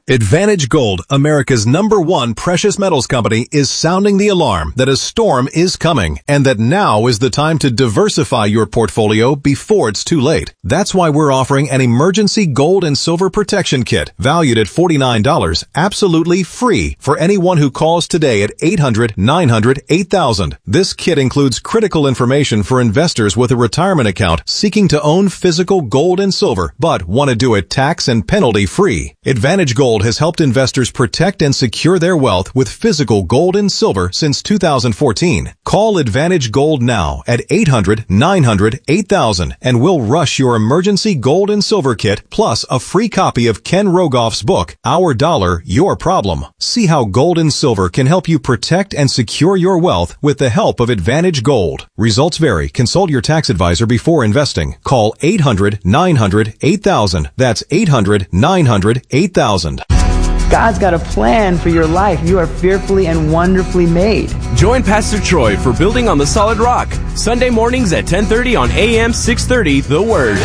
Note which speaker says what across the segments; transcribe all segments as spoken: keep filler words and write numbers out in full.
Speaker 1: Advantage Gold, America's number one precious metals company, is sounding the alarm that a storm is coming and that now is the time to diversify your portfolio before it's too late. That's why we're offering an emergency gold and silver protection kit valued at forty-nine dollars, absolutely free for anyone who calls today at eight hundred, nine hundred, eight thousand. This kit includes critical information for investors with a retirement account seeking to own physical gold and silver, but want to do it tax and penalty free. Advantage Gold has helped investors protect and secure their wealth with physical gold and silver since two thousand fourteen. Call Advantage Gold now at eight hundred, nine hundred, eight thousand and we'll rush your emergency gold and silver kit plus a free copy of Ken Rogoff's book, Our Dollar, Your Problem. See how gold and silver can help you protect and secure your wealth with the help of Advantage Gold. Results vary. Consult your tax advisor before investing. Call eight hundred, nine hundred, eight thousand. That's eight hundred, nine hundred, eight thousand.
Speaker 2: God's got a plan for your life. You are fearfully and wonderfully made.
Speaker 3: Join Pastor Troy for Building on the Solid Rock, Sunday mornings at ten thirty on A M six thirty, The Word.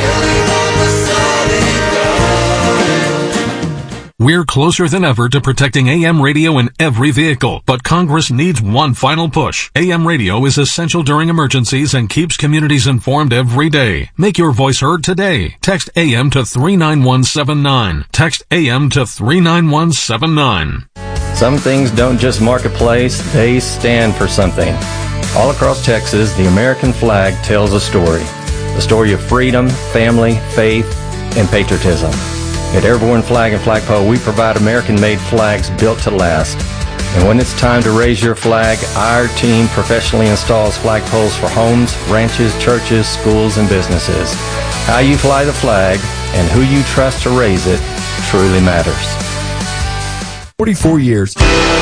Speaker 4: We're closer than ever to protecting A M radio in every vehicle, but Congress needs one final push. A M radio is essential during emergencies and keeps communities informed every day. Make your voice heard today. Text A M to three nine one seven nine. Text A M to three nine one seven nine.
Speaker 5: Some things don't just mark a place, they stand for something. All across Texas, the American flag tells a story. A story of freedom, family, faith, and patriotism. At Airborne Flag and Flagpole, we provide American-made flags built to last. And when it's time to raise your flag, our team professionally installs flagpoles for homes, ranches, churches, schools, and businesses. How you fly the flag and who you trust to raise it truly matters.
Speaker 6: forty-four years.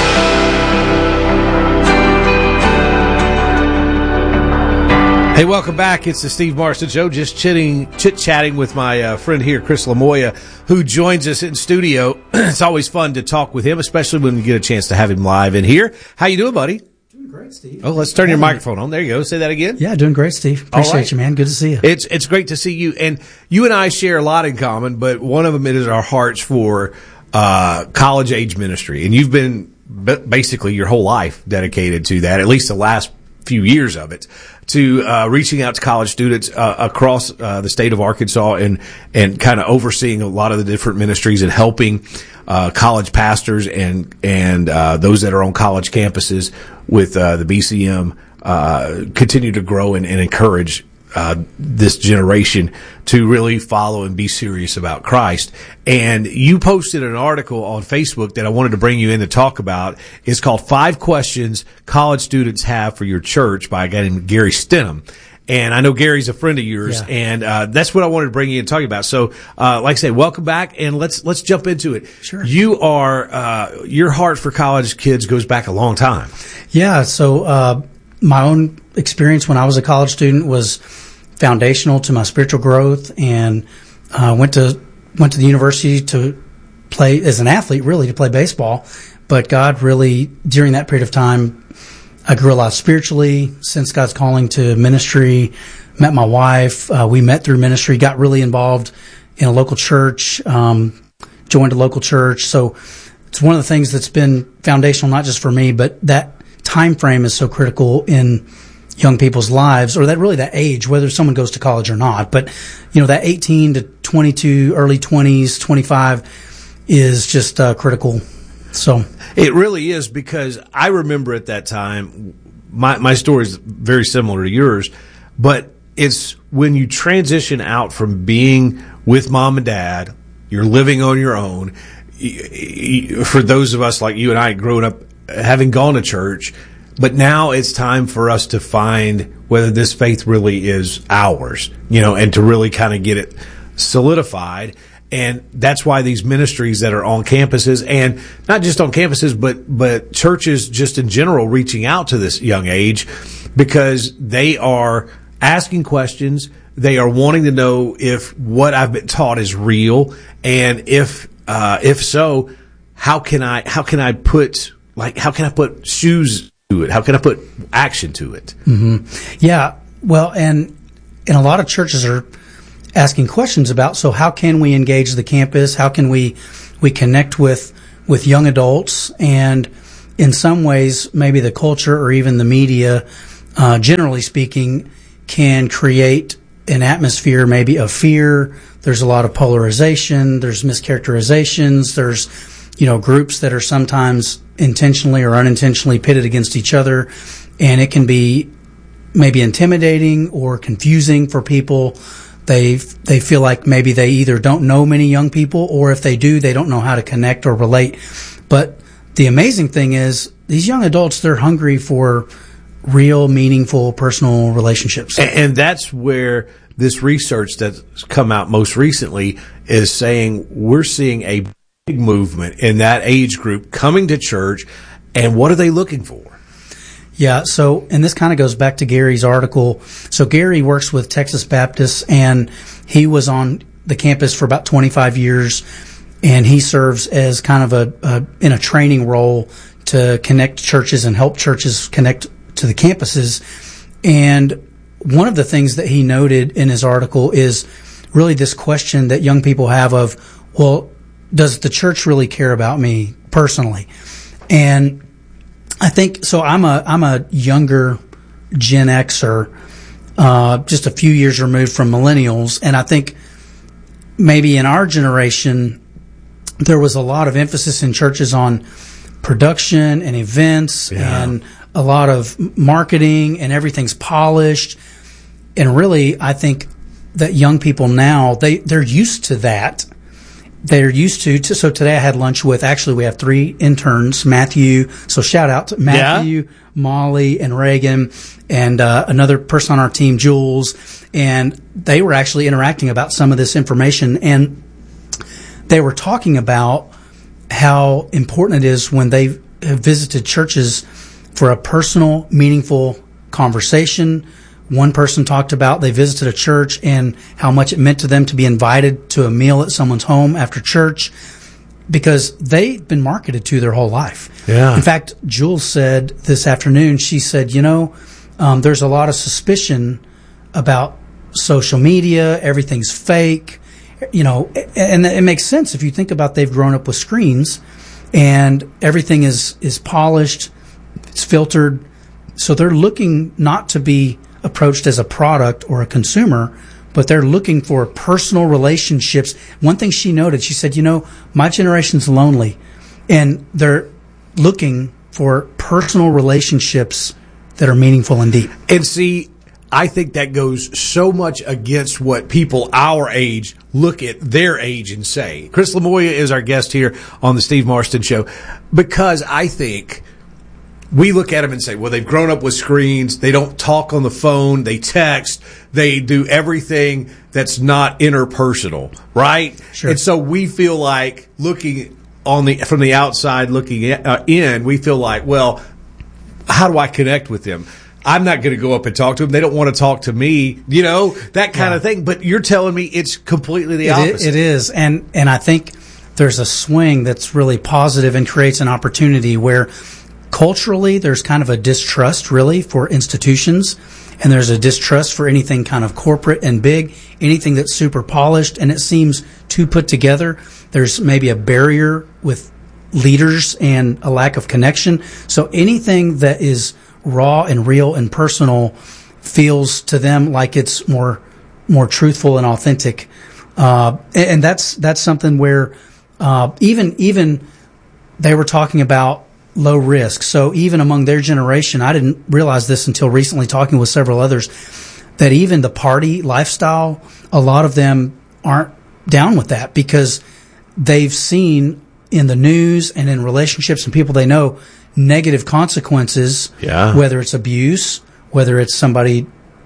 Speaker 7: Hey, welcome back. It's the Steve Marston Show. Just chitting, chit-chatting with my uh, friend here, Chris Lamoya, who joins us in studio. It's always fun to talk with him, especially when we get a chance to have him live in here. How you doing, buddy?
Speaker 8: Doing great, Steve.
Speaker 7: Oh, let's turn your microphone on. There you go. Say that again.
Speaker 8: Yeah, doing great, Steve. Appreciate right. you, man. Good to see you.
Speaker 7: It's it's great to see you. And you and I share a lot in common, but one of them is our hearts for uh, college-age ministry. And you've been basically your whole life dedicated to that, at least the last few years of it, to uh, reaching out to college students uh, across uh, the state of Arkansas and and kind of overseeing a lot of the different ministries and helping uh, college pastors and and uh, those that are on college campuses with uh, the B C M uh, continue to grow and, and encourage uh, this generation to really follow and be serious about Christ. And you posted an article on Facebook that I wanted to bring you in to talk about. It's called Five Questions College Students Have for Your Church by a guy named Gary Stenham. And I know Gary's a friend of yours, yeah. and uh, that's what I wanted to bring you in and talk about. So, uh, like I say, welcome back, and let's let's jump into it.
Speaker 8: Sure.
Speaker 7: You are uh, your heart for college kids goes back a long time.
Speaker 8: Yeah. So, uh, my own experience when I was a college student was foundational to my spiritual growth, and uh, went to went to the university to play as an athlete, really to play baseball. But God really, during that period of time, I grew a lot spiritually, sensed God's calling to ministry, met my wife. Uh, we met through ministry, got really involved in a local church, um, joined a local church. So it's one of the things that's been foundational, not just for me, but that time frame is so critical in young people's lives, or that really that age, whether someone goes to college or not. But, you know, that eighteen to twenty-two, early twenties, twenty-five is just uh, critical. So
Speaker 7: it really is, because I remember at that time, my my story is very similar to yours, but it's when you transition out from being with mom and dad, you're living on your own. For those of us like you and I, growing up, having gone to church, but now it's time for us to find whether this faith really is ours, you know, and to really kind of get it solidified. And that's why these ministries that are on campuses, and not just on campuses, but, but churches just in general, reaching out to this young age, because they are asking questions. They are wanting to know if what I've been taught is real. And if, uh, if so, how can I, how can I put, like, how can I put shoes to it? How can I put action to it?
Speaker 8: Mm-hmm. Yeah. Well, and, and a lot of churches are asking questions about, so how can we engage the campus? How can we we connect with with young adults, and in some ways, maybe the culture or even the media, uh, generally speaking, can create an atmosphere maybe of fear. There's a lot of polarization. There's mischaracterizations. There's, you know, groups that are sometimes intentionally or unintentionally pitted against each other, and it can be maybe intimidating or confusing for people. They they feel like maybe they either don't know many young people, or if they do, they don't know how to connect or relate. But the amazing thing is, these young adults, they're hungry for real, meaningful, personal relationships.
Speaker 7: And, and that's where this research that's come out most recently is saying we're seeing a big movement in that age group coming to church. And what are they looking for?
Speaker 8: Yeah, so, and this kind of goes back to Gary's article. So Gary works with Texas Baptists, and he was on the campus for about twenty-five years, and he serves as kind of a, a in a training role to connect churches and help churches connect to the campuses. And one of the things that he noted in his article is really this question that young people have of, well, does the church really care about me personally? And I think so. I'm a I'm a younger Gen Xer, uh, just a few years removed from millennials, and I think maybe in our generation there was a lot of emphasis in churches on production and events, yeah. and a lot of marketing, and everything's polished. And really, I think that young people now they they're used to that. They're used to, to, so today I had lunch with, actually we have three interns, Matthew, so shout out to Matthew, yeah. Molly, and Reagan, and uh, another person on our team, Jules, and they were actually interacting about some of this information, and they were talking about how important it is when they have visited churches for a personal, meaningful conversation. One person talked about they visited a church and how much it meant to them to be invited to a meal at someone's home after church, because they've been marketed to their whole life.
Speaker 7: Yeah.
Speaker 8: In fact, Jules said this afternoon, she said, you know, um, there's a lot of suspicion about social media. Everything's fake, you know, and it makes sense if you think about they've grown up with screens and everything is, is polished, it's filtered. So they're looking not to be approached as a product or a consumer, but they're looking for personal relationships. One thing she noted, she said, you know, my generation's lonely, and they're looking for personal relationships that are meaningful and deep.
Speaker 7: And see, I think that goes so much against what people our age look at their age and say. Chris Lamoya is our guest here on the Steve Marston Show, because I think we look at them and say, well, they've grown up with screens. They don't talk on the phone. They text. They do everything that's not interpersonal, right?
Speaker 8: Sure.
Speaker 7: And so we feel like looking on the from the outside, looking uh, in, we feel like, well, how do I connect with them? I'm not going to go up and talk to them. They don't want to talk to me, you know, that kind yeah. of thing. But you're telling me it's completely the
Speaker 8: it
Speaker 7: opposite.
Speaker 8: Is, it is. And, and I think there's a swing that's really positive and creates an opportunity where culturally, there's kind of a distrust, really, for institutions, and there's a distrust for anything kind of corporate and big, anything that's super polished, and it seems too put together. There's maybe a barrier with leaders and a lack of connection. So anything that is raw and real and personal feels to them like it's more more truthful and authentic, uh, and, and that's that's something where uh, even even they were talking about low risk. So even among their generation, I didn't realize this until recently talking with several others, that even the party lifestyle, a lot of them aren't down with that, because they've seen in the news and in relationships and people they know negative consequences,
Speaker 7: yeah.
Speaker 8: whether it's abuse, whether it's somebody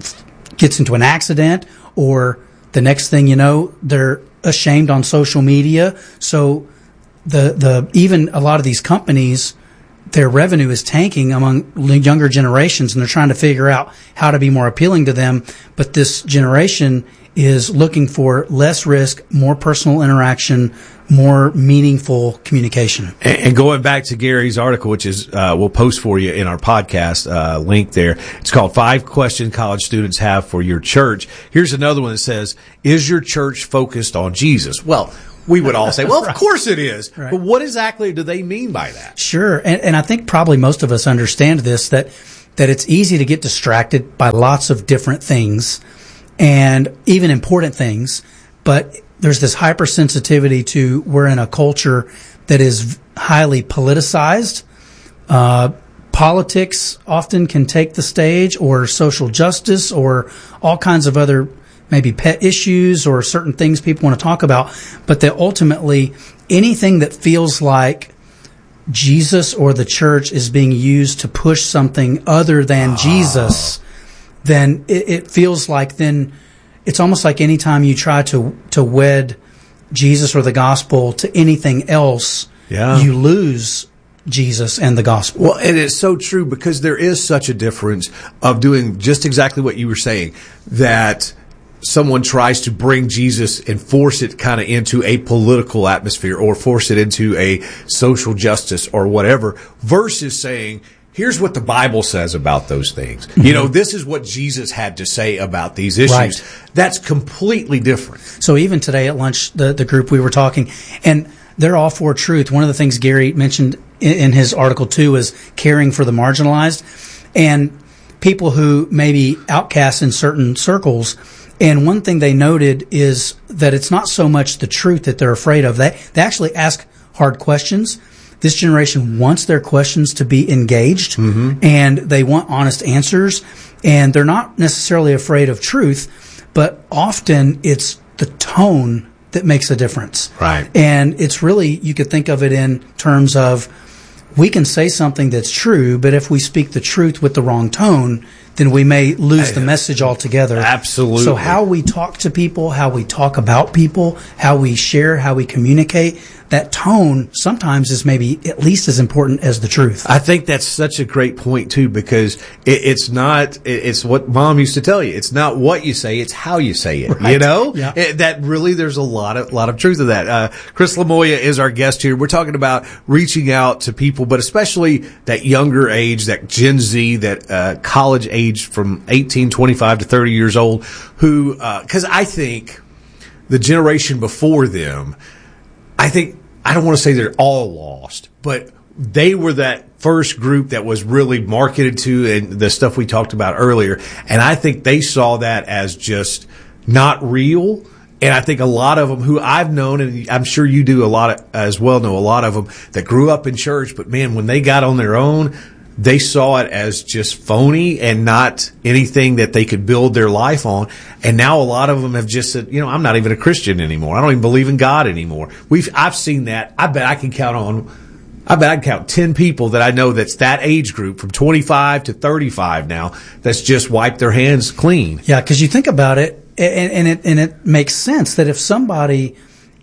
Speaker 8: gets into an accident, or the next thing you know, they're ashamed on social media. So the the even a lot of these companies, their revenue is tanking among younger generations, and they're trying to figure out how to be more appealing to them. But this generation is looking for less risk, more personal interaction, more meaningful communication.
Speaker 7: And, and going back to Gary's article, which is uh, we'll post for you in our podcast uh, link there. It's called Five Questions College Students Have for Your Church. Here's another one that says, is your church focused on Jesus? Well, we would all say, well, of course it is.
Speaker 8: Right.
Speaker 7: But what exactly do they mean by that?
Speaker 8: Sure. And, and I think probably most of us understand this, that, that it's easy to get distracted by lots of different things and even important things. But there's this hypersensitivity to, we're in a culture that is highly politicized. Uh, politics often can take the stage, or social justice, or all kinds of other maybe pet issues or certain things people want to talk about. But that ultimately anything that feels like Jesus or the church is being used to push something other than oh. Jesus, then it, it feels like then it's almost like anytime you try to, to wed Jesus or the gospel to anything else, yeah. you lose Jesus and the gospel.
Speaker 7: Well, and it's so true, because there is such a difference of doing just exactly what you were saying, that someone tries to bring Jesus and force it kind of into a political atmosphere, or force it into a social justice or whatever, versus saying, here's what the Bible says about those things. Mm-hmm. You know, this is what Jesus had to say about these issues. Right. That's completely different.
Speaker 8: So even today at lunch, the, the group we were talking, and they're all for truth. One of the things Gary mentioned in, in his article too is caring for the marginalized and people who may be outcasts in certain circles. And one thing they noted is that it's not so much the truth that they're afraid of. They, they actually ask hard questions. This generation wants their questions to be engaged, mm-hmm. and they want honest answers. And they're not necessarily afraid of truth, but often it's the tone that makes a difference.
Speaker 7: Right.
Speaker 8: And it's really, you could think of it in terms of, we can say something that's true, but if we speak the truth with the wrong tone, then we may lose the message altogether.
Speaker 7: Absolutely.
Speaker 8: So how we talk to people, how we talk about people, how we share, how we communicate, that tone sometimes is maybe at least as important as the truth.
Speaker 7: I think that's such a great point too, because it, it's not, it, it's what Mom used to tell you. It's not what you say, it's how you say it. Right. You know?
Speaker 8: Yeah.
Speaker 7: It, that really, there's a lot of, lot of truth to that. Uh, Chris Lamoya is our guest here. We're talking about reaching out to people, but especially that younger age, that Gen Z, that, uh, college age from eighteen, twenty-five to thirty years old, who, uh, cause I think the generation before them, I think, I don't want to say they're all lost, but they were that first group that was really marketed to, and the stuff we talked about earlier. And I think they saw that as just not real. And I think a lot of them who I've known, and I'm sure you do a lot of, as well, know a lot of them that grew up in church, but man, when they got on their own, they saw it as just phony and not anything that they could build their life on. And now a lot of them have just said, you know, I'm not even a Christian anymore. I don't even believe in God anymore. We've, I've seen that. I bet I can count on, I bet I can count ten people that I know that's that age group from twenty-five to thirty-five now that's just wiped their hands clean.
Speaker 8: Yeah, because you think about it, and, and it, and it makes sense that if somebody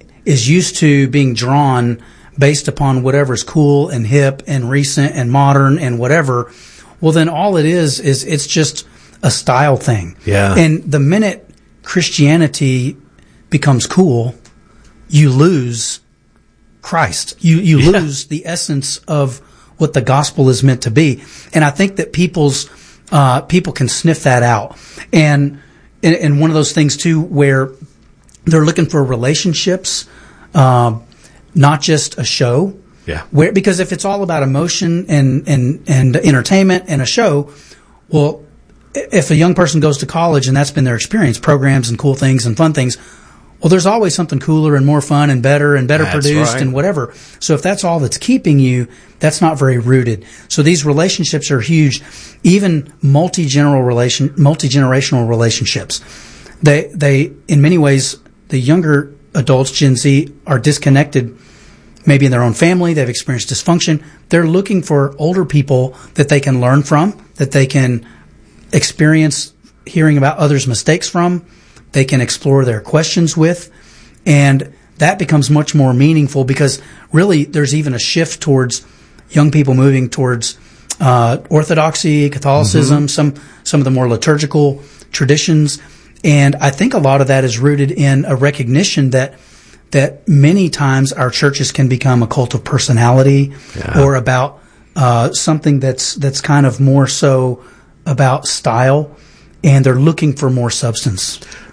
Speaker 8: is used to being drawn based upon whatever's cool and hip and recent and modern and whatever, well, then all it is, is it's just a style thing.
Speaker 7: Yeah.
Speaker 8: And the minute Christianity becomes cool, you lose Christ. You, you yeah. lose the essence of what the gospel is meant to be. And I think that people's, uh, people can sniff that out. And, and, and one of those things too, where they're looking for relationships, um, not just a show.
Speaker 7: Yeah.
Speaker 8: Where, because if it's all about emotion and, and, and entertainment and a show, well, if a young person goes to college and that's been their experience, programs and cool things and fun things, well, there's always something cooler and more fun and better and better that's produced right. and whatever. So if that's all that's keeping you, that's not very rooted. So these relationships are huge. Even multi-general relation, multi-generational relationships. They, they, in many ways, the younger adults, Gen Z, are disconnected maybe in their own family. They've experienced dysfunction. They're looking for older people that they can learn from, that they can experience hearing about others' mistakes from, they can explore their questions with, and that becomes much more meaningful because really there's even a shift towards young people moving towards uh, orthodoxy, Catholicism, mm-hmm. some some of the more liturgical traditions. And I think a lot of that is rooted in a recognition that that many times our churches can become a cult of personality yeah. or about uh, something that's that's kind of more so about style, and they're looking for more substance.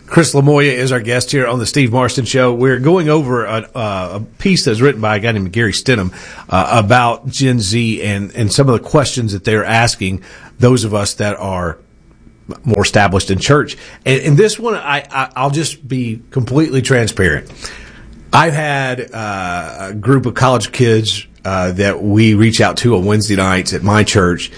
Speaker 7: Chris Lamoya is our guest here on the Steve Marston Show. We're going over a, uh, a piece that's written by a guy named Gary Stenham uh, about Gen Z and, and some of the questions that they're asking those of us that are more established in church. And, and this one, I, I, I'll just be completely transparent. I've had uh, a group of college kids uh, that we reach out to on Wednesday nights at my church,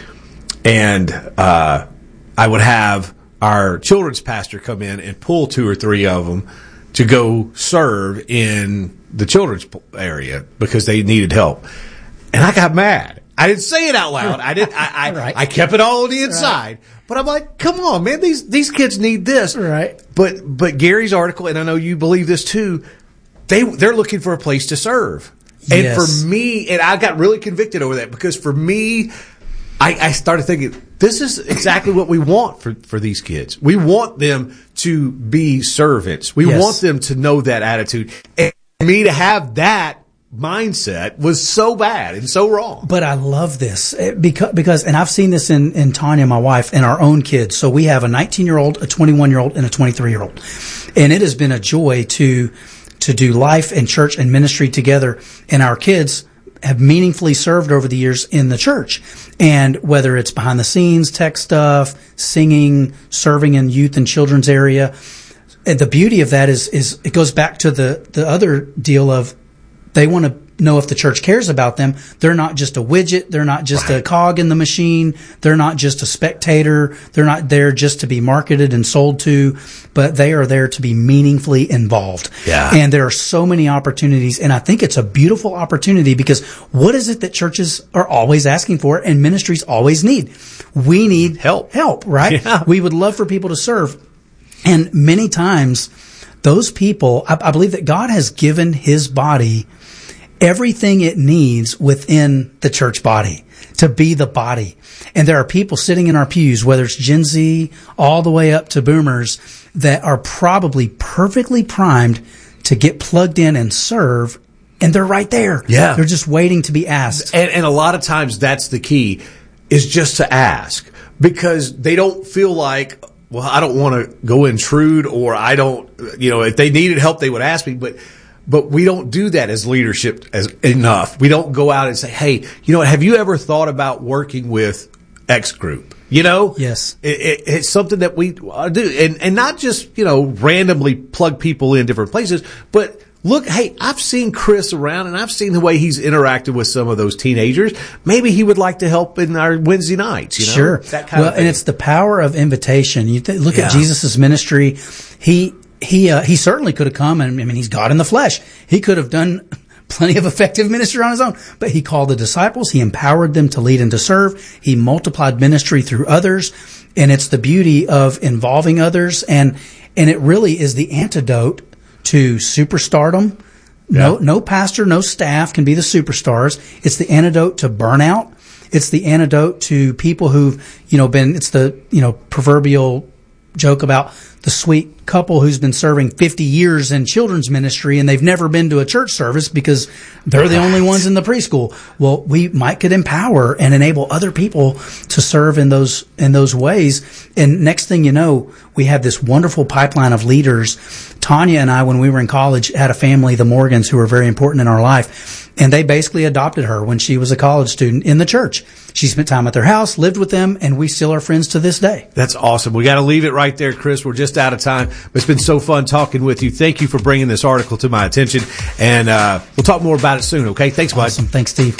Speaker 7: and uh, I would have our children's pastor come in and pull two or three of them to go serve in the children's area because they needed help. And I got mad. I didn't say it out loud. I didn't. I I,
Speaker 8: right.
Speaker 7: I kept it all on the inside. Right. But I'm like, come on, man. These these kids need this.
Speaker 8: Right.
Speaker 7: But but Gary's article, and I know you believe this too. They they're looking for a place to serve. And
Speaker 8: Yes.
Speaker 7: for me, and I got really convicted over that because for me, I, I started thinking, this is exactly what we want for, for these kids. We want them to be servants. We
Speaker 8: Yes.
Speaker 7: want them to know that attitude. And me to have that mindset was so bad and so wrong.
Speaker 8: But I love this because, because, and I've seen this in, in Tanya, my wife, and our own kids. So we have a nineteen year old, a twenty-one year old, and a twenty-three year old. And it has been a joy to, to do life and church and ministry together. And our kids have meaningfully served over the years in the church. And whether it's behind the scenes, tech stuff, singing, serving in youth and children's area. And the beauty of that is, is it goes back to the, the other deal of they want to know if the church cares about them. They're not just a widget. They're not just right. a cog in the machine. They're not just a spectator. They're not there just to be marketed and sold to, but they are there to be meaningfully involved.
Speaker 7: Yeah.
Speaker 8: And there are so many opportunities. And I think it's a beautiful opportunity because what is it that churches are always asking for and ministries always need? We need
Speaker 7: help,
Speaker 8: help, right?
Speaker 7: Yeah.
Speaker 8: We would love for people to serve. And many times those people, I, I believe that God has given his body everything it needs within the church body to be the body. And there are people sitting in our pews, whether it's Gen Z all the way up to boomers, that are probably perfectly primed to get plugged in and serve. And they're right there.
Speaker 7: Yeah.
Speaker 8: They're just waiting to be asked.
Speaker 7: And, and a lot of times that's the key, is just to ask, because they don't feel like, well, I don't want to go intrude, or I don't, you know, if they needed help, they would ask me. But But we don't do that as leadership as enough. We don't go out and say, hey, you know, have you ever thought about working with X group? You know?
Speaker 8: Yes.
Speaker 7: It, it, it's something that we do. And, and not just, you know, randomly plug people in different places, but look, hey, I've seen Chris around and I've seen the way he's interacted with some of those teenagers. Maybe he would like to help in our Wednesday nights, you know?
Speaker 8: Sure.
Speaker 7: That kind
Speaker 8: well,
Speaker 7: of thing.
Speaker 8: and it's the power of invitation. You th- look
Speaker 7: Yeah.
Speaker 8: at Jesus' ministry. He, He uh, he certainly could have come, and I mean, he's God in the flesh. He could have done plenty of effective ministry on his own, but he called the disciples. He empowered them to lead and to serve. He multiplied ministry through others, and it's the beauty of involving others, and and it really is the antidote to superstardom. No
Speaker 7: Yeah.
Speaker 8: no pastor, no staff can be the superstars. It's the antidote to burnout. It's the antidote to people who've you know been. It's the you know proverbial joke about the sweet couple who's been serving fifty years in children's ministry and they've never been to a church service because they're the only ones in the preschool. Well, we might could empower and enable other people to serve in those, in those ways. And next thing you know, we have this wonderful pipeline of leaders. Tanya and I, when we were in college, had a family, the Morgans, who were very important in our life. And they basically adopted her when she was a college student in the church. She spent time at their house, lived with them, and we still are friends to this day.
Speaker 7: That's awesome. We got to leave it right there, Chris. We're just out of time. But it's been so fun talking with you. Thank you for bringing this article to my attention. And uh, we'll talk more about it soon, okay? Thanks, bud.
Speaker 8: Awesome. Thanks, Steve.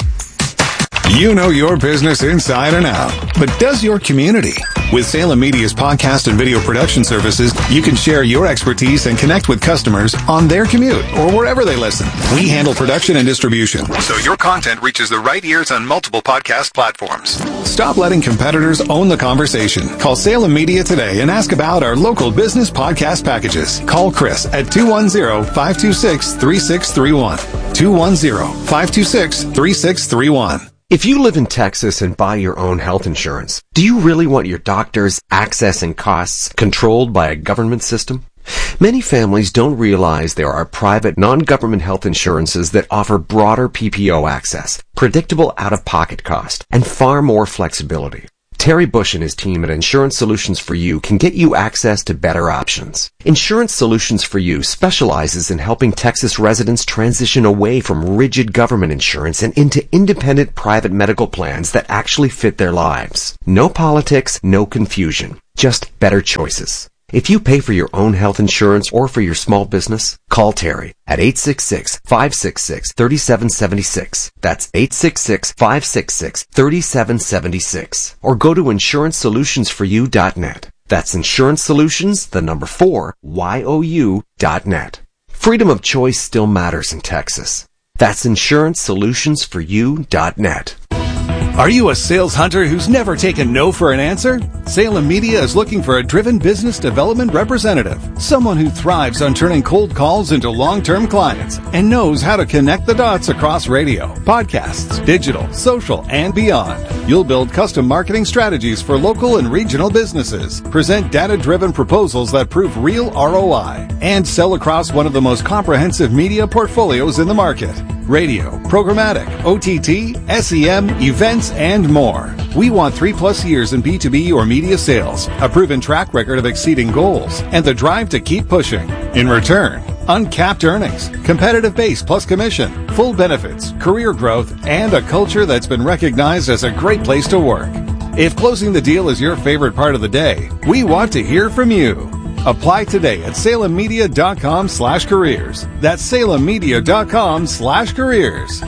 Speaker 6: You know your business inside and out, but does your community? With Salem Media's podcast and video production services, you can share your expertise and connect with customers on their commute or wherever they listen. We handle production and distribution, so your content reaches the right ears on multiple podcast platforms. Stop letting competitors own the conversation. Call Salem Media today and ask about our local business podcast packages. Call Chris at two one zero, five two six, three six three one. two one zero, five two six, three six three one.
Speaker 9: If you live in Texas and buy your own health insurance, do you really want your doctor's access and costs controlled by a government system? Many families don't realize there are private, non-government health insurances that offer broader P P O access, predictable out-of-pocket cost, and far more flexibility. Terry Bush and his team at Insurance Solutions for You can get you access to better options. Insurance Solutions for You specializes in helping Texas residents transition away from rigid government insurance and into independent private medical plans that actually fit their lives. No politics, no confusion, just better choices. If you pay for your own health insurance or for your small business, call Terry at eight six six, five six six, three seven seven six. That's eight six six, five six six, three seven seven six. Or go to insurance solutions for you dot net. That's Insurance Solutions, the number four, Y O U dot net. Freedom of choice still matters in Texas. That's insurance solutions for you dot net.
Speaker 6: Are you a sales hunter who's never taken no for an answer? Salem Media is looking for a driven business development representative, someone who thrives on turning cold calls into long-term clients and knows how to connect the dots across radio, podcasts, digital, social, and beyond. You'll build custom marketing strategies for local and regional businesses, present data-driven proposals that prove real R O I, and sell across one of the most comprehensive media portfolios in the market. Radio, programmatic, O T T, S E M, events, and more. We want three plus years in B two B or media sales, a proven track record of exceeding goals, and the drive to keep pushing. In return, uncapped earnings, competitive base plus commission, full benefits, career growth, and a culture that's been recognized as a great place to work. If closing the deal is your favorite part of the day, we want to hear from you. Apply today at salem media dot com slash careers. That's salem media dot com slash careers.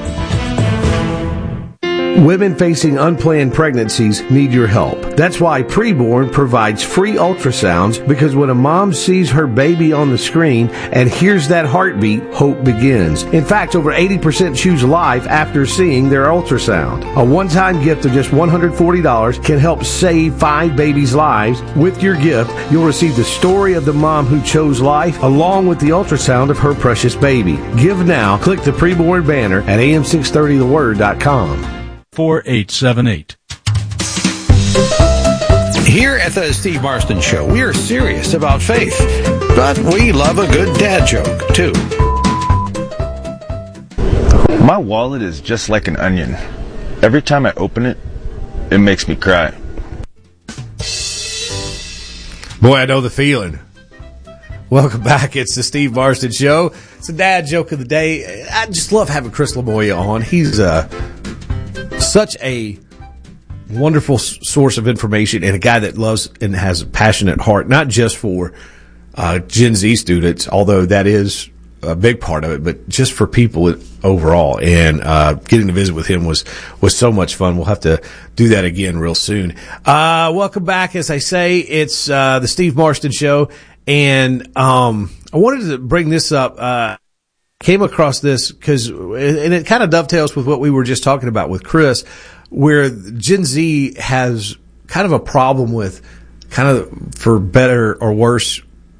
Speaker 10: Women facing unplanned pregnancies need your help. That's why Preborn provides free ultrasounds, because when a mom sees her baby on the screen and hears that heartbeat, hope begins. In fact, over eighty percent choose life after seeing their ultrasound. A one-time gift of just one hundred forty dollars can help save five babies' lives. With your gift, you'll receive the story of the mom who chose life, along with the ultrasound of her precious baby. Give now. Click the Preborn banner at A M six thirty the word dot com.
Speaker 11: four eight seven eight.
Speaker 12: Here at the Steve Marston Show, we are serious about faith, but we love a good dad joke, too.
Speaker 13: My wallet is just like an onion. Every time I open it, it makes me cry.
Speaker 7: Boy, I know the feeling. Welcome back. It's the Steve Marston Show. It's a dad joke of the day. I just love having Chris Lamoya on. He's uh, such a wonderful source of information and a guy that loves and has a passionate heart, not just for uh, Gen Z students, although that is a big part of it, but just for people overall. And uh, getting to visit with him was was so much fun. We'll have to do that again real soon. Uh, welcome back. As I say, it's uh, the Steve Marston Show. And um, I wanted to bring this up. Uh, came across this because, and it kind of dovetails with what we were just talking about with Chris, where Gen Z has kind of a problem with, kind of for better or worse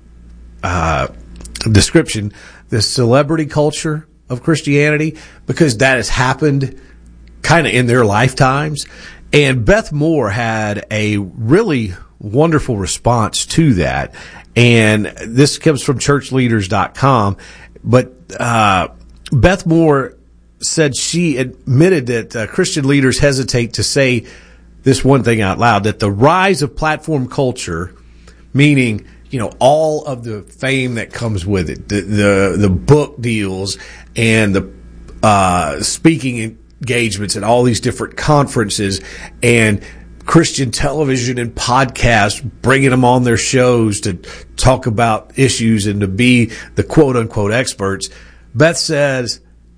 Speaker 7: uh, description, the celebrity culture of Christianity, because that has happened kind of in their lifetimes. And Beth Moore had a really wonderful response to that. And this comes from church leaders dot com. But uh, Beth Moore said she admitted that uh, Christian leaders hesitate to say this one thing out loud, that the rise of platform culture, meaning, you know, all of the fame that comes with it, the the, the book deals and the uh, speaking engagements at all these different conferences and Christian television and podcasts, bringing them on their shows to talk about issues and to be the quote-unquote experts. Beth says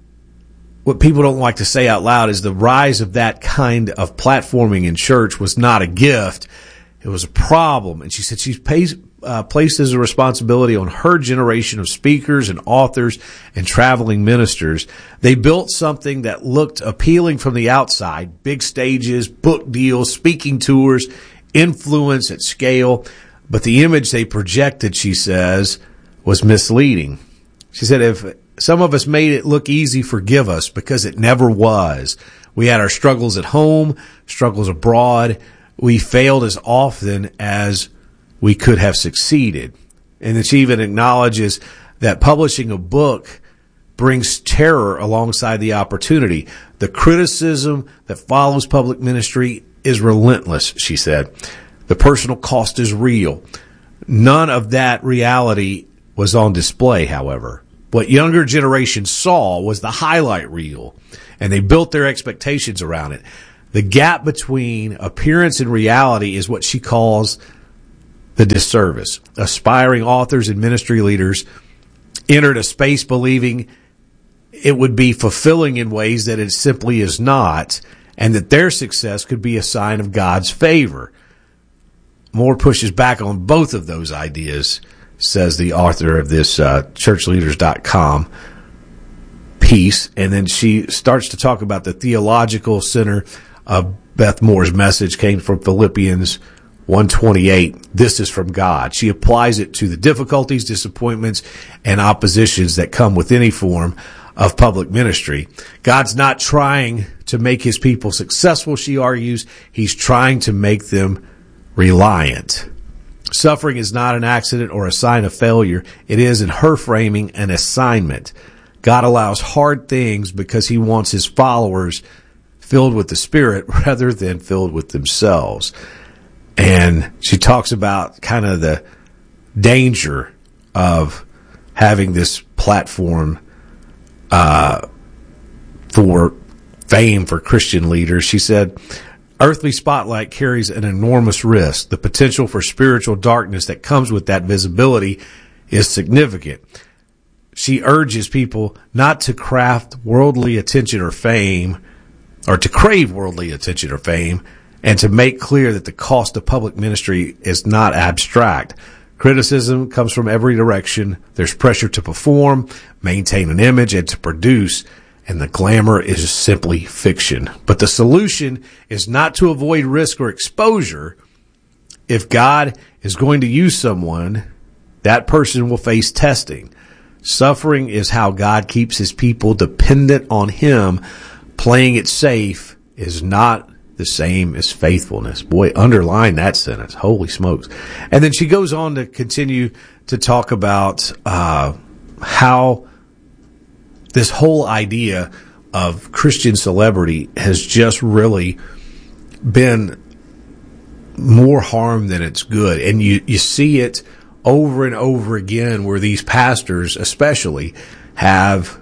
Speaker 7: what people don't like to say out loud is the rise of that kind of platforming in church was not a gift. It was a problem. And she said she's pays, uh, placed as a responsibility on her generation of speakers and authors and traveling ministers. They built something that looked appealing from the outside, big stages, book deals, speaking tours, influence at scale. But the image they projected, she says, was misleading. She said, if some of us made it look easy, forgive us, because it never was. We had our struggles at home, struggles abroad. We failed as often as we could have succeeded. And then she even acknowledges that publishing a book brings terror alongside the opportunity. The criticism that follows public ministry is relentless, she said. The personal cost is real. None of that reality was on display, however. What younger generations saw was the highlight reel, and they built their expectations around it. The gap between appearance and reality is what she calls the disservice. Aspiring authors and ministry leaders entered a space believing it would be fulfilling in ways that it simply is not, and that their success could be a sign of God's favor. Moore pushes back on both of those ideas, says the author of this uh, church leaders dot com piece. And then she starts to talk about the theological center of Beth Moore's message came from Philippians one twenty-eight. This is from God. She applies it to the difficulties, disappointments, and oppositions that come with any form of public ministry. God's not trying to make his people successful, she argues. He's trying to make them reliant. Suffering is not an accident or a sign of failure. It is, in her framing, an assignment. God allows hard things because he wants his followers filled with the Spirit rather than filled with themselves. And she talks about kind of the danger of having this platform uh, for fame for Christian leaders. She said, earthly spotlight carries an enormous risk. The potential for spiritual darkness that comes with that visibility is significant. She urges people not to craft worldly attention or fame, or to crave worldly attention or fame, and to make clear that the cost of public ministry is not abstract. Criticism comes from every direction. There's pressure to perform, maintain an image, and to produce, and the glamour is simply fiction. But the solution is not to avoid risk or exposure. If God is going to use someone, that person will face testing. Suffering is how God keeps his people dependent on him. Playing it safe is not the same as faithfulness. Boy, underline that sentence. Holy smokes. And then she goes on to continue to talk about uh, how this whole idea of Christian celebrity has just really been more harm than it's good. And you, you see it over and over again where these pastors especially have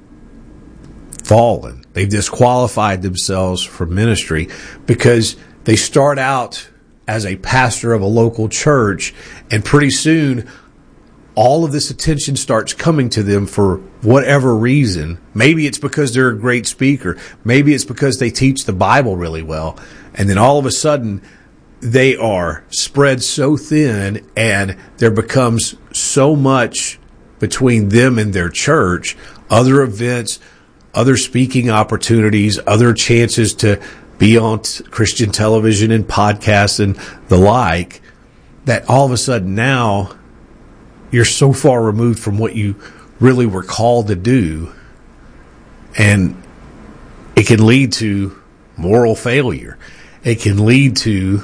Speaker 7: fallen. They've disqualified themselves from ministry because they start out as a pastor of a local church, and pretty soon all of this attention starts coming to them for whatever reason. Maybe it's because they're a great speaker. Maybe it's because they teach the Bible really well. And then all of a sudden they are spread so thin, and there becomes so much between them and their church, other events, other speaking opportunities, other chances to be on t- Christian television and podcasts and the like, that all of a sudden now you're so far removed from what you really were called to do, and it can lead to moral failure. It can lead to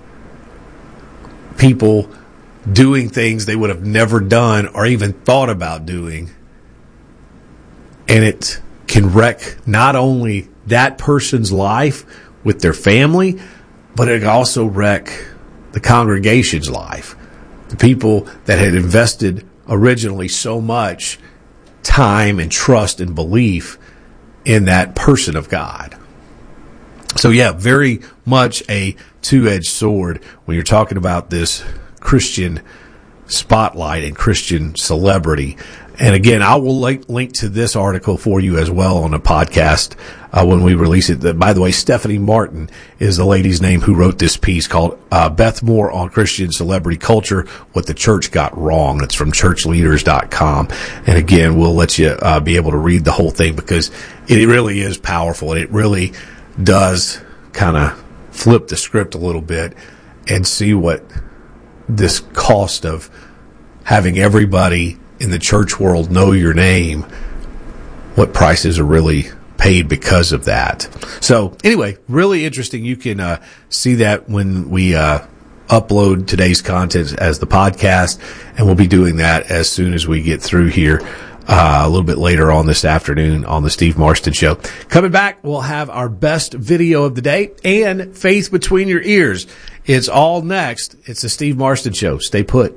Speaker 7: people doing things they would have never done or even thought about doing, and it can wreck not only that person's life with their family, but it can also wreck the congregation's life. The people that had invested originally so much time and trust and belief in that person of God. So yeah, very much a two-edged sword when you're talking about this Christian spotlight and Christian celebrity. And again, I will link, link to this article for you as well on a podcast uh, when we release it. By the way, Stephanie Martin is the lady's name who wrote this piece called uh, Beth Moore on Christian Celebrity Culture, What the Church Got Wrong. It's from church leaders dot com. And again, we'll let you uh, be able to read the whole thing because it really is powerful, and it really does kind of flip the script a little bit and see what this cost of having everybody in the church world know your name, what prices are really paid because of that. So anyway, really interesting. You can uh, see that when we uh, upload today's content as the podcast, and we'll be doing that as soon as we get through here uh, a little bit later on this afternoon on the Steve Marston Show. Coming back, we'll have our best video of the day and Faith Between Your Ears. It's all next. It's the Steve Marston Show. Stay put.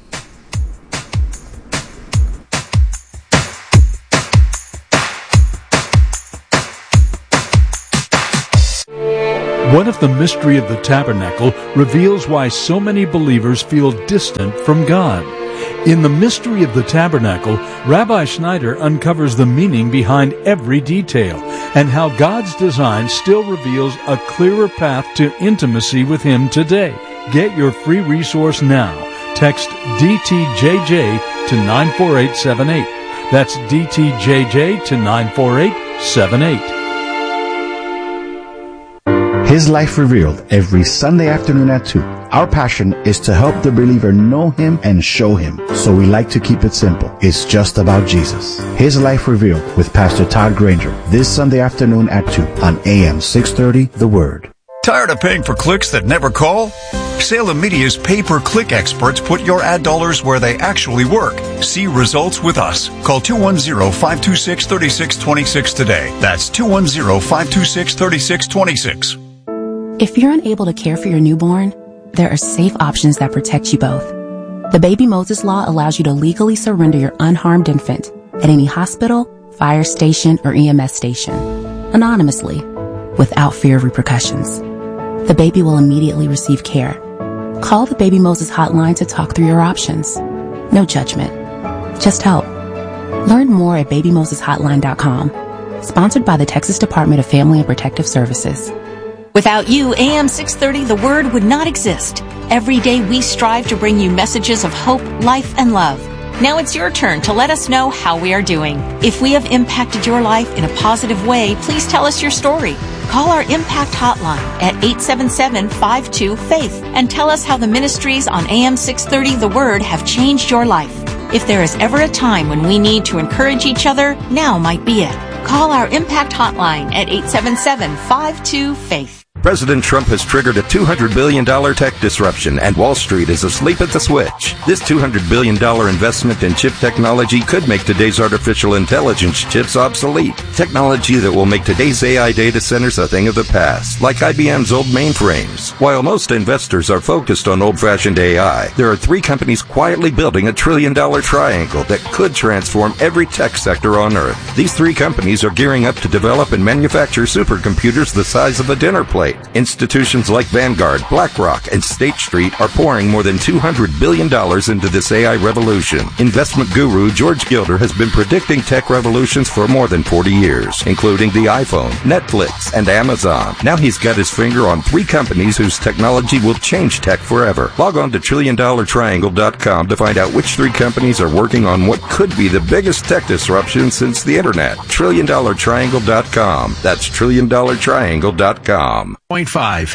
Speaker 11: What if the mystery of the tabernacle reveals why so many believers feel distant from God? In The Mystery of the Tabernacle, Rabbi Schneider uncovers the meaning behind every detail and how God's design still reveals a clearer path to intimacy with Him today. Get your free resource now. Text D T J J to nine four eight seven eight. That's D T J J to nine four eight seven eight.
Speaker 14: His Life Revealed every Sunday afternoon at two. Our passion is to help the believer know Him and show Him. So we like to keep it simple. It's just about Jesus. His Life Revealed with Pastor Todd Granger this Sunday afternoon at two on A M six thirty, The Word.
Speaker 15: Tired of paying for clicks that never call? Salem Media's pay-per-click experts put your ad dollars where they actually work. See results with us. Call two one zero, five two six, three six two six today. That's two one zero, five two six, three six two six.
Speaker 16: If you're unable to care for your newborn, there are safe options that protect you both. The Baby Moses Law allows you to legally surrender your unharmed infant at any hospital, fire station, or E M S station, anonymously, without fear of repercussions. The baby will immediately receive care. Call the Baby Moses hotline to talk through your options. No judgment, just help. Learn more at baby moses hotline dot com. Sponsored by the Texas Department of Family and Protective Services.
Speaker 17: Without you, A M six thirty The Word would not exist. Every day we strive to bring you messages of hope, life, and love. Now it's your turn to let us know how we are doing. If we have impacted your life in a positive way, please tell us your story. Call our Impact Hotline at eight seven seven, five two, FAITH and tell us how the ministries on A M six thirty The Word have changed your life. If there is ever a time when we need to encourage each other, now might be it. Call our Impact Hotline at eight seven seven, five two, FAITH.
Speaker 18: President Trump has triggered a two hundred billion dollars tech disruption, and Wall Street is asleep at the switch. This two hundred billion dollars investment in chip technology could make today's artificial intelligence chips obsolete. Technology that will make today's A I data centers a thing of the past, like I B M's old mainframes. While most investors are focused on old-fashioned A I, there are three companies quietly building a trillion-dollar triangle that could transform every tech sector on Earth. These three companies are gearing up to develop and manufacture supercomputers the size of a dinner plate. Institutions like Vanguard, BlackRock, and State Street are pouring more than two hundred billion dollars into this A I revolution. Investment guru George Gilder has been predicting tech revolutions for more than forty years, including the iPhone, Netflix, and Amazon. Now he's got his finger on three companies whose technology will change tech forever. Log on to trillion dollar triangle dot com to find out which three companies are working on what could be the biggest tech disruption since the internet. trillion dollar triangle dot com. That's trillion dollar triangle dot com.
Speaker 12: Point five.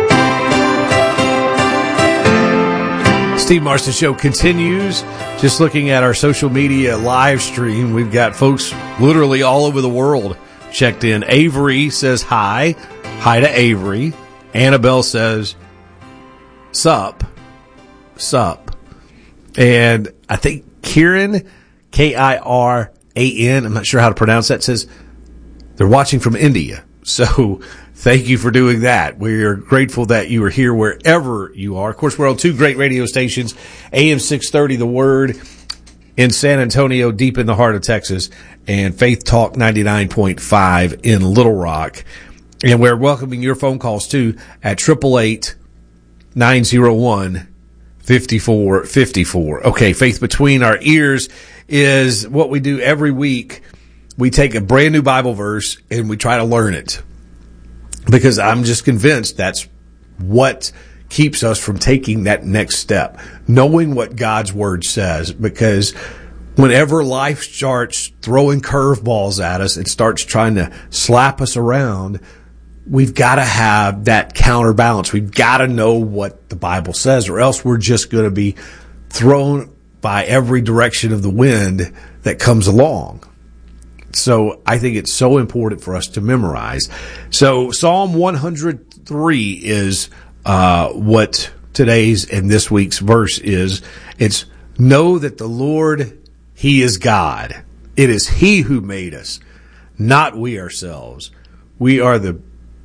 Speaker 7: Steve Marston Show continues. Just looking at our social media live stream, we've got folks literally all over the world checked in. Avery says hi. Hi to Avery. Annabelle says sup. Sup. And I think Kieran, K I R A N, I'm not sure how to pronounce that, says they're watching from India. So thank you for doing that. We are grateful that you are here wherever you are. Of course, we're on two great radio stations, A M six thirty The Word in San Antonio, deep in the heart of Texas, and Faith Talk ninety-nine point five in Little Rock. And we're welcoming your phone calls, too, at eight eight eight, nine oh one, five four five four. Okay, Faith Between Our Ears is what we do every week. We take a brand new Bible verse and we try to learn it, because I'm just convinced that's what keeps us from taking that next step, knowing what God's Word says. Because whenever life starts throwing curveballs at us and starts trying to slap us around, we've got to have that counterbalance. We've got to know what the Bible says, or else we're just going to be thrown by every direction of the wind that comes along. So I think it's so important for us to memorize. So Psalm one hundred three is uh what today's and this week's verse is. It's know that the Lord, He is God. It is he who made us, not we ourselves. We are the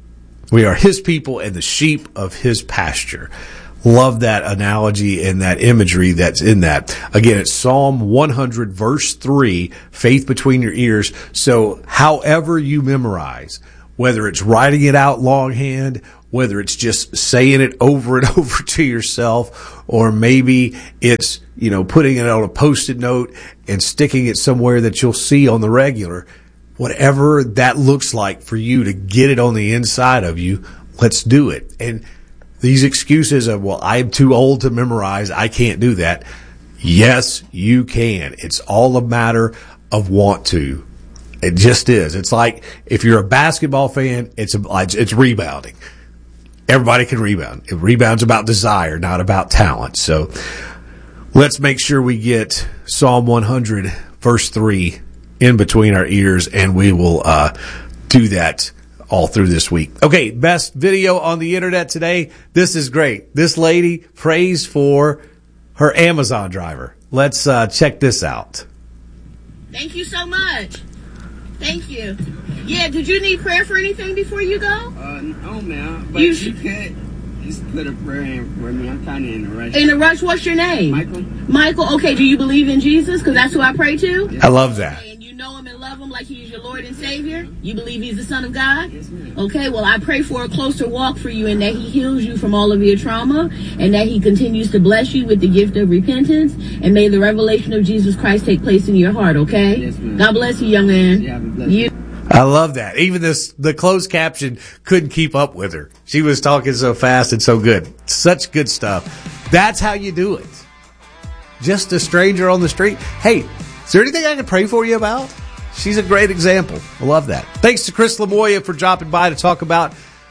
Speaker 7: we are his people and the sheep of his pasture. Love that analogy and that imagery that's in that. Again, it's Psalm one hundred, verse three, faith between your ears. So however you memorize, whether it's writing it out longhand, whether it's just saying it over and over to yourself, or maybe it's, you know, putting it on a Post-it note and sticking it somewhere that you'll see on the regular, whatever that looks like for you to get it on the inside of you, let's do it. And these excuses of, well, I'm too old to memorize, I can't do that. Yes, you can. It's all a matter of want to. It just is. It's like if you're a basketball fan, it's a, it's rebounding. Everybody can rebound. It rebounds about desire, not about talent. So let's make sure we get Psalm one hundred, verse three, in between our ears, and we will uh, do that all through this week. Okay, best video on the internet today. This is great. This lady prays for her Amazon driver. Let's uh, check this out.
Speaker 19: Thank you so much. Thank you. Yeah, did you need prayer for anything before you go?
Speaker 20: Uh, no, ma'am. But
Speaker 19: You
Speaker 20: you,
Speaker 19: sh-
Speaker 20: could just put a prayer in for me. I'm kind of in a rush.
Speaker 19: In a rush, what's your name?
Speaker 20: Michael.
Speaker 19: Michael, okay, do you believe in Jesus? Because that's who I pray to.
Speaker 7: I love that.
Speaker 19: And you know him and love him like he's your Lord and Savior? You believe he's the Son of God?
Speaker 20: Yes, ma'am.
Speaker 19: Okay, well, I pray for a closer walk for you and that he heals you from all of your trauma and that he continues to bless you with the gift of repentance, and may the revelation of Jesus Christ take place in your heart, okay?
Speaker 20: Yes, ma'am.
Speaker 19: God bless you, young man.
Speaker 20: Yeah, bless
Speaker 19: you.
Speaker 7: I love that. Even this, the closed caption couldn't keep up with her. She was talking so fast and so good. Such good stuff. That's how you do it. Just a stranger on the street. Hey, is there anything I can pray for you about? She's a great example. I love that. Thanks to Chris Lamoya for dropping by to talk about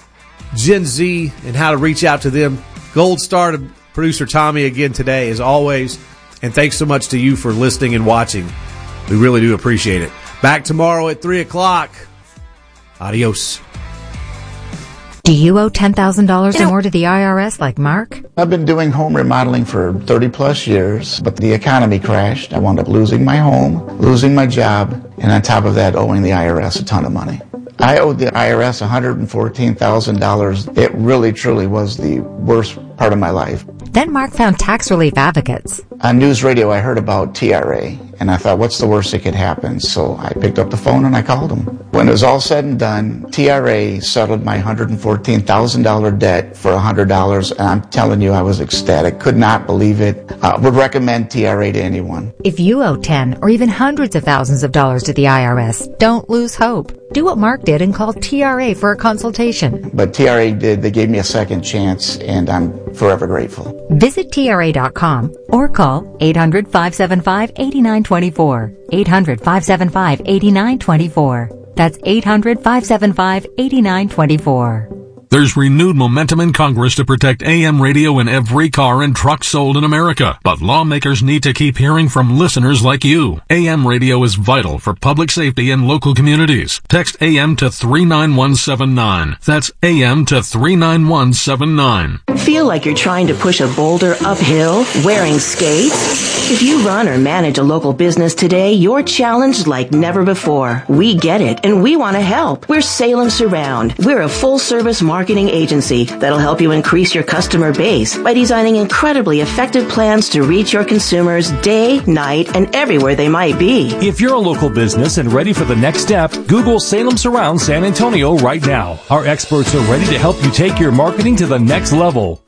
Speaker 7: Gen Z and how to reach out to them. Gold star to producer Tommy again today, as always. And thanks so much to you for listening and watching. We really do appreciate it. Back tomorrow at three o'clock. Adios.
Speaker 21: Do you owe ten thousand dollars or more to the I R S like Mark?
Speaker 22: I've been doing home remodeling for thirty plus years, but the economy crashed. I wound up losing my home, losing my job, and on top of that, owing the I R S a ton of money. I owed the I R S one hundred fourteen thousand dollars. It really, truly was the worst part of my life.
Speaker 21: Then Mark found tax relief advocates.
Speaker 22: On news radio, I heard about T R A, and I thought, what's the worst that could happen? So I picked up the phone and I called them. When it was all said and done, T R A settled my one hundred fourteen thousand dollars debt for one hundred dollars, and I'm telling you, I was ecstatic. Could not believe it. Uh, would recommend T R A to anyone.
Speaker 21: If you owe ten or even hundreds of thousands of dollars to the I R S, don't lose hope. Do what Mark did and call T R A for a consultation.
Speaker 22: But T R A did. They gave me a second chance, and I'm forever grateful.
Speaker 21: Visit T R A dot com or call eight hundred, five seven five, eight nine two four. eight hundred, five seven five, eight nine two four. That's eight hundred, five seven five, eight nine two four.
Speaker 4: There's renewed momentum in Congress to protect A M radio in every car and truck sold in America. But lawmakers need to keep hearing from listeners like you. A M radio is vital for public safety in local communities. Text A M to three nine one seven nine. That's A M to three nine one seven nine.
Speaker 23: Feel like you're trying to push a boulder uphill wearing skates? If you run or manage a local business today, you're challenged like never before. We get it, and we want to help. We're Salem Surround. We're a full-service marketing agency that'll help you increase your customer base by designing incredibly effective plans to reach your consumers day, night, and everywhere they might be.
Speaker 24: If you're a local business and ready for the next step, Google Salem Surround San Antonio right now. Our experts are ready to help you take your marketing to the next level.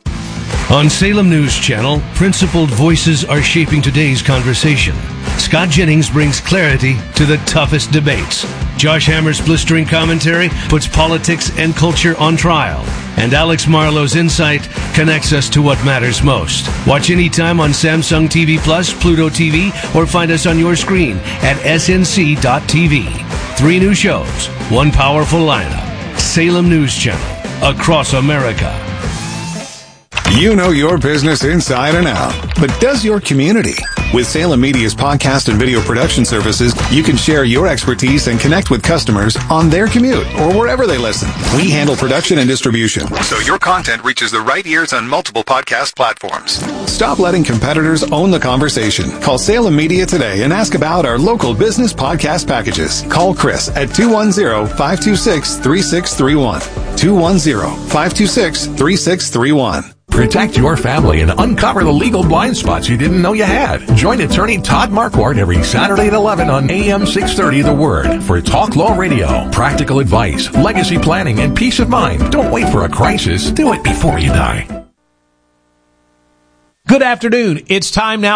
Speaker 25: On Salem News Channel, principled voices are shaping today's conversation. Scott Jennings brings clarity to the toughest debates. Josh Hammer's blistering commentary puts politics and culture on trial. And Alex Marlowe's insight connects us to what matters most. Watch anytime on Samsung T V Plus, Pluto T V, or find us on your screen at S N C dot T V. Three new shows, one powerful lineup. Salem News Channel, across America.
Speaker 6: You know your business inside and out, but does your community? With Salem Media's podcast and video production services, you can share your expertise and connect with customers on their commute or wherever they listen. We handle production and distribution, so your content reaches the right ears on multiple podcast platforms. Stop letting competitors own the conversation. Call Salem Media today and ask about our local business podcast packages. Call Chris at two one zero, five two six, three six three one. two one zero, five two six, three six three one.
Speaker 1: Protect your family and uncover the legal blind spots you didn't know you had. Join attorney Todd Marquardt every Saturday at eleven on A M six thirty The Word for Talk Law Radio. Practical advice, legacy planning, and peace of mind. Don't wait for a crisis. Do it before you die.
Speaker 2: Good afternoon. It's time now